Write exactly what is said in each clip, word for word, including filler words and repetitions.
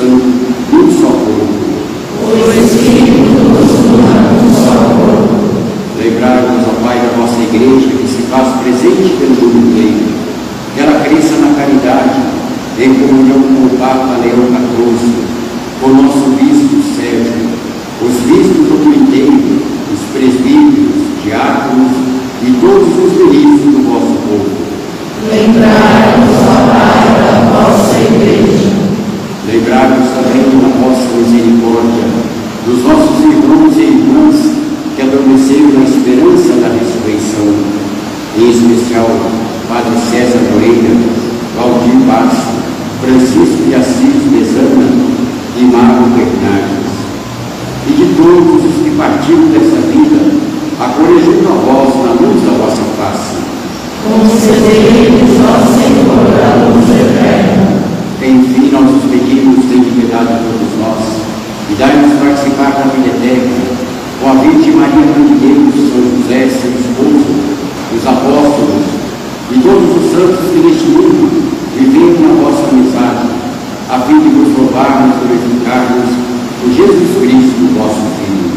Santo, um só corpo. O Espírito nos una num só corpo. Lembrai-vos, ó Pai, da vossa Igreja, que se faz presente pelo mundo inteiro, que ela cresça na caridade, em comunhão com o Papa Leão quatorze, com o nosso bispo Sérgio, os bispos do mundo inteiro, os presbíteros, diáconos e todos os ministros do vosso povo. Lembrai-vos, ó Pai, da vossa Igreja. Lembrai-vos também da vossa misericórdia, dos nossos irmãos e irmãs que adormeceram na esperança da ressurreição, em especial Padre César Moreira, Valdir Bassi, Francisco de Assis Bezana e Mário Bernardes, e de todos os que partiram dessa vida, acolhendo a vós na luz da vossa face. Concedei-nos, ó Senhor, a luz eterna. Enfim, nós os pedimos, tende piedade de todos nós, e dai-nos participar da vida eterna, com a Virgem Maria Mãe de Deus, São José, seu esposo, os apóstolos, e todos os santos que neste mundo vivendo na vossa amizade, a fim de vos louvarmos e glorificarmos por Jesus Cristo, vosso Filho.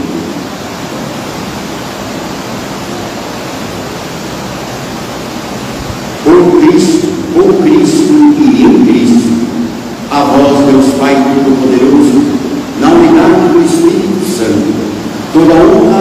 Por Cristo, com Cristo e em Cristo, a vós, Deus Pai Todo-Poderoso, na unidade do Espírito Santo, toda honra